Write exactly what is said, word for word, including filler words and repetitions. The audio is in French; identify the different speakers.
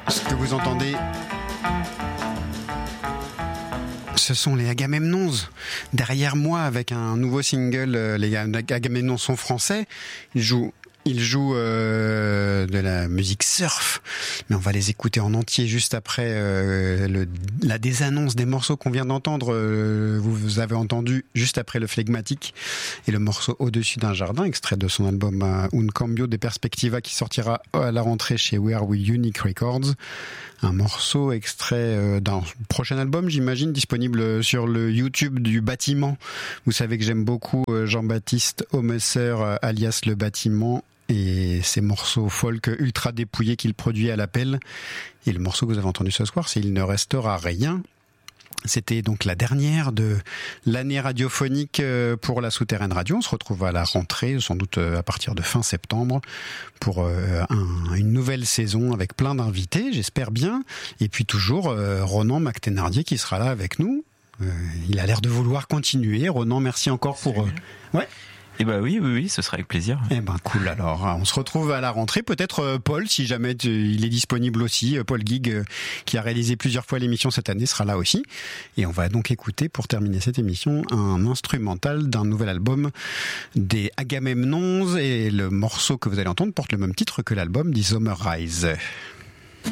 Speaker 1: Ce que vous entendez, ce sont les Agamemnons derrière moi avec un nouveau single. Les Agamemnons sont français. Ils jouent Ils jouent euh, de la musique surf, mais on va les écouter en entier juste après euh, le, la désannonce des morceaux qu'on vient d'entendre. Euh, vous, vous avez entendu juste après le flegmatique et le morceau Au-dessus d'un jardin, extrait de son album euh, Un Cambio de Perspectiva qui sortira à la rentrée chez We Are We Unique Records. Un morceau extrait euh, d'un prochain album, j'imagine, disponible sur le YouTube du Bâtiment. Vous savez que j'aime beaucoup euh, Jean-Baptiste Homesser, euh, alias Le Bâtiment, et ces morceaux folk ultra dépouillés qu'il produit à l'appel. Et le morceau que vous avez entendu ce soir, c'est Il ne restera rien. C'était donc la dernière de l'année radiophonique pour la Souterraine Radio. On se retrouve à la rentrée, sans doute à partir de fin septembre, pour un, une nouvelle saison avec plein d'invités, j'espère bien. Et puis toujours Ronan Macthénardier qui sera là avec nous. Il a l'air de vouloir continuer. Ronan, merci encore pour... Ouais.
Speaker 2: Eh ben oui, oui, oui, ce sera avec plaisir.
Speaker 1: Eh ben cool. Alors, on se retrouve à la rentrée. Peut-être euh, Paul, si jamais tu, il est disponible aussi. Euh, Paul Gig, euh, qui a réalisé plusieurs fois l'émission cette année, sera là aussi. Et on va donc écouter, pour terminer cette émission, un instrumental d'un nouvel album des Agamemnons. Et le morceau que vous allez entendre porte le même titre que l'album d'Is Sommer Rise.